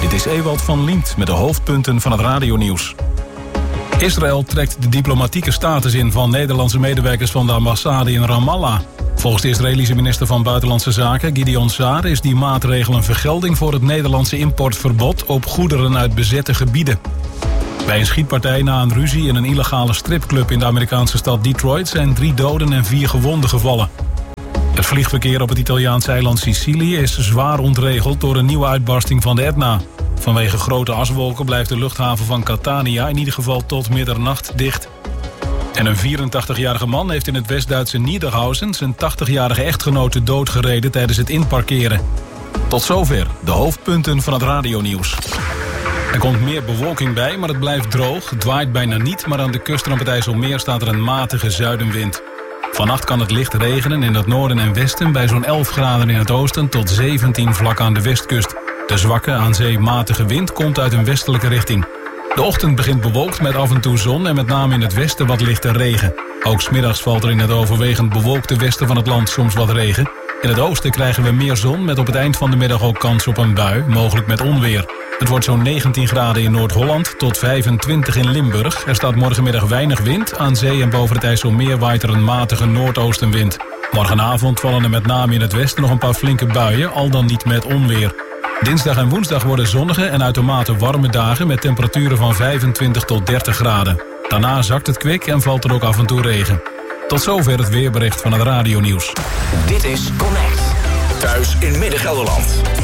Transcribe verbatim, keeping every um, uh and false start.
Dit is Ewald van Liemt met de hoofdpunten van het radionieuws. Israël trekt de diplomatieke status in van Nederlandse medewerkers van de ambassade in Ramallah. Volgens de Israëlische minister van Buitenlandse Zaken, Gideon Saar, is die maatregel een vergelding voor het Nederlandse importverbod op goederen uit bezette gebieden. Bij een schietpartij na een ruzie in een illegale stripclub in de Amerikaanse stad Detroit zijn drie doden en vier gewonden gevallen. Het vliegverkeer op het Italiaanse eiland Sicilië is zwaar ontregeld door een nieuwe uitbarsting van de Etna. Vanwege grote aswolken blijft de luchthaven van Catania in ieder geval tot middernacht dicht. En een vierentachtigjarige man heeft in het West-Duitse Niederhausen zijn tachtigjarige echtgenote doodgereden tijdens het inparkeren. Tot zover de hoofdpunten van het radionieuws. Er komt meer bewolking bij, maar het blijft droog. Het waait bijna niet, maar aan de kustrand het IJsselmeer staat er een matige zuidenwind. Vannacht kan het licht regenen in het noorden en westen bij zo'n elf graden in het oosten tot zeventien vlak aan de westkust. De zwakke aan zee matige wind komt uit een westelijke richting. De ochtend begint bewolkt met af en toe zon en met name in het westen wat lichte regen. Ook 's middags valt er in het overwegend bewolkte westen van het land soms wat regen. In het oosten krijgen we meer zon met op het eind van de middag ook kans op een bui, mogelijk met onweer. Het wordt zo'n negentien graden in Noord-Holland tot vijfentwintig in Limburg. Er staat morgenmiddag weinig wind. Aan zee en boven het IJsselmeer waait er een matige noordoostenwind. Morgenavond vallen er met name in het westen nog een paar flinke buien, al dan niet met onweer. Dinsdag en woensdag worden zonnige en uitermate warme dagen met temperaturen van vijfentwintig tot dertig graden. Daarna zakt het kwik en valt er ook af en toe regen. Tot zover het weerbericht van het radionieuws. Dit is Connect. Thuis in Midden-Gelderland.